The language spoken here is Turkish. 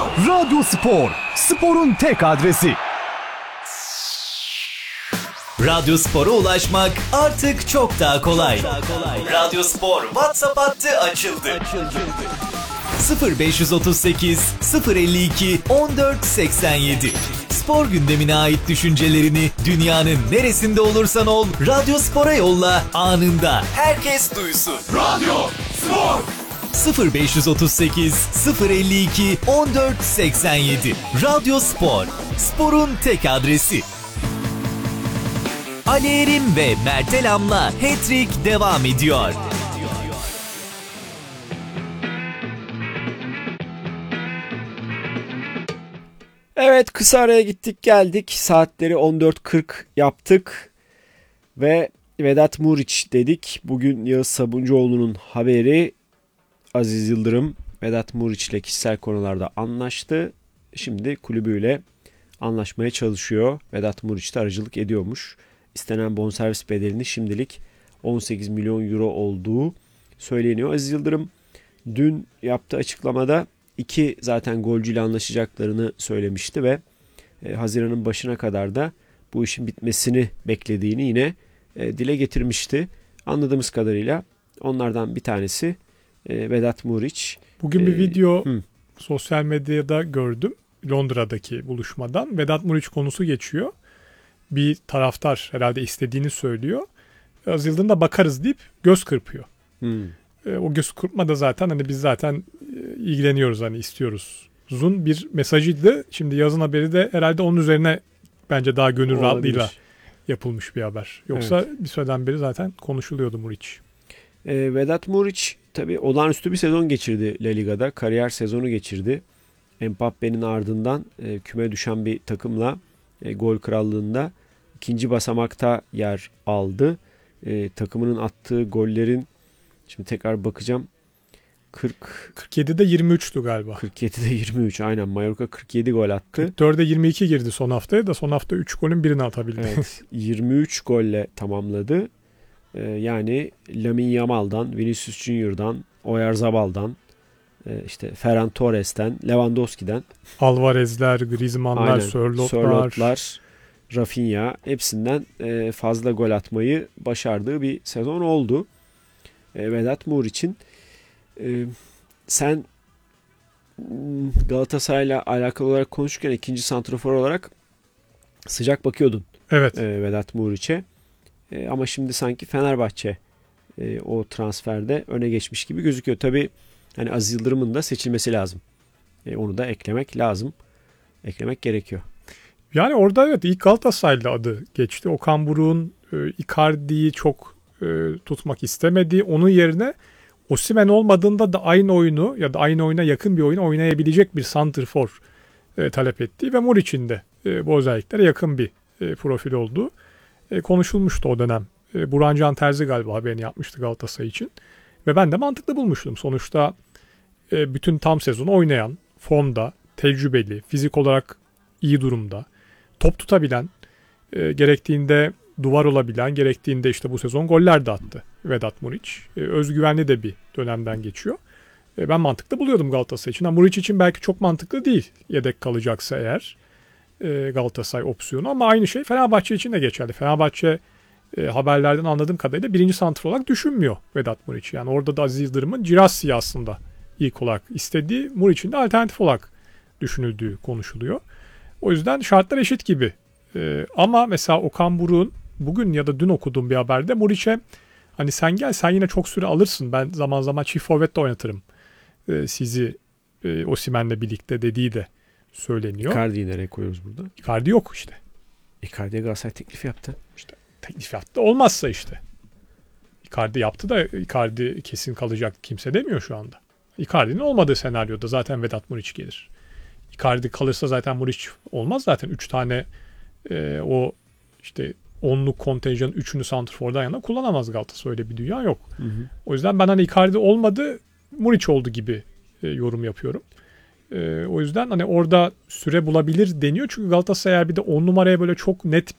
Radyo Spor, sporun tek adresi. Radyo Spor'a ulaşmak artık çok daha kolay. Radyo Spor WhatsApp hattı açıldı. 0538 052 1487. Spor gündemine ait düşüncelerini dünyanın neresinde olursan ol Radyo Spor'a yolla, anında herkes duysun. Radyo Spor. 0538 052 1487. Radyo Spor, sporun tek adresi. Ali Erim ve Mert Elam'la Hat-Trick devam ediyor. Evet, kısa araya gittik geldik. Saatleri 14.40 yaptık. Ve Vedat Muriç dedik. Bugün Yağız Sabuncuoğlu'nun haberi. Aziz Yıldırım Vedat Muriç ile kişisel konularda anlaştı. Şimdi kulübüyle anlaşmaya çalışıyor. Vedat Muriç de aracılık ediyormuş. İstenen bonservis bedelini şimdilik 18 milyon euro olduğu söyleniyor. Aziz Yıldırım dün yaptığı açıklamada iki zaten golcüyle anlaşacaklarını söylemişti ve Haziran'ın başına kadar da bu işin bitmesini beklediğini yine dile getirmişti. Anladığımız kadarıyla onlardan bir tanesi Vedat Muriç. Bugün bir video sosyal medyada gördüm. Londra'daki buluşmadan. Vedat Muriç konusu geçiyor. Bir taraftar herhalde istediğini söylüyor. Aziz Yıldırım da bakarız deyip göz kırpıyor. O göz kırpma da zaten hani biz zaten ilgileniyoruz, hani istiyoruz. Uzun bir mesajıydı. Şimdi Yaz'ın haberi de herhalde onun üzerine bence daha gönül rahatlığıyla yapılmış bir haber. Yoksa bir süreden beri zaten konuşuluyordu Muriç. Vedat Muriç tabii olağanüstü bir sezon geçirdi La Liga'da. Kariyer sezonu geçirdi. Mbappe'nin ardından küme düşen bir takımla gol krallığında ikinci basamakta yer aldı. Takımının attığı gollerin, şimdi tekrar bakacağım, 47'de 23'tü galiba. 47'de 23 aynen. Mallorca 47 gol attı. 4'e 22 girdi son haftaya da son hafta 3 golün birini atabildi. Evet, 23 golle tamamladı. Yani Lamine Yamal'dan, Vinicius Junior'dan, Oyarzabal'dan, işte Ferran Torres'ten, Lewandowski'den, Alvarez'ler, Griezmann'lar, Sörlot'lar, Rafinha, hepsinden fazla gol atmayı başardığı bir sezon oldu. Vedat Muriç'in sen Galatasaray'la alakalı olarak konuşurken ikinci santrafor olarak sıcak bakıyordun. Evet. Vedat Muriç'e. Ama şimdi sanki Fenerbahçe o transferde öne geçmiş gibi gözüküyor. Tabii hani Aziz Yıldırım'ın da seçilmesi lazım. Onu da eklemek lazım. Eklemek gerekiyor. Yani orada evet ilk Galatasaraylı adı geçti. Okan Buruk'un Icardi'yi çok tutmak istemedi. Onun yerine Osimhen olmadığında da aynı oyunu ya da aynı oyuna yakın bir oyun oynayabilecek bir santrfor talep etti. Ve Muriç'in de bu özelliklere yakın bir profil olduğu konuşulmuştu o dönem. Burhan Can Terzi galiba haberini yapmıştı Galatasaray için. Ve ben de mantıklı bulmuştum. Sonuçta bütün tam sezonu oynayan, formda, tecrübeli, fizik olarak iyi durumda, top tutabilen, gerektiğinde duvar olabilen, gerektiğinde işte bu sezon goller de attı Vedat Muriç. Özgüvenli de bir dönemden geçiyor. Ben mantıklı buluyordum Galatasaray için. Muriç için belki çok mantıklı değil yedek kalacaksa eğer Galatasaray opsiyonu, ama aynı şey Fenerbahçe için de geçerli. Fenerbahçe haberlerden anladığım kadarıyla birinci santrfor olarak düşünmüyor Vedat Muriç. Yani orada da Aziz Yıldırım'ın Girassi aslında ilk olarak istediği, Muriç'in de alternatif olarak düşünüldüğü konuşuluyor. O yüzden şartlar eşit gibi. Ama mesela Okan Buruk'un bugün ya da dün okuduğum bir haberde Muriç'e hani sen gel, sen yine çok süre alırsın, ben zaman zaman çift forvet de oynatırım sizi Osimhen'le birlikte dediği de söyleniyor. Icardi'yi nereye koyuyoruz burada? Icardi yok işte. Icardi'ye Galatasaray teklif yaptı. İşte teklif yaptı, olmazsa işte. Icardi yaptı da Icardi kesin kalacak kimse demiyor şu anda. Icardi'nin olmadığı senaryoda zaten Vedat Muriç gelir. Icardi kalırsa zaten Muriç olmaz zaten. 3 tane o işte 10'luk kontenjanın 3'ünü santrfordan yana kullanamaz Galatasaray. Öyle bir dünya yok. Hı hı. O yüzden ben hani Icardi olmadı, Muriç oldu gibi yorum yapıyorum. O yüzden hani orada süre bulabilir deniyor. Çünkü Galatasaray eğer bir de 10 numaraya böyle çok net